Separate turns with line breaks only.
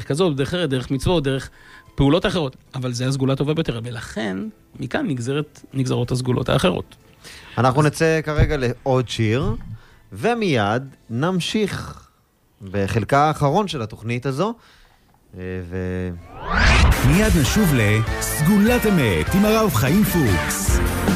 בדרך כזאת, בדרך אחרת, דרך מצוות, דרך פעולות אחרות, אבל זה הסגולה הטובה ביותר, ולכן מכאן נגזרות הסגולות האחרות.
אנחנו נצא כרגע לעוד שיר, ומיד נמשיך בחלקה האחרון של התוכנית הזו,
מיד נשוב לסגולת אמת עם הרב חיים פוקס.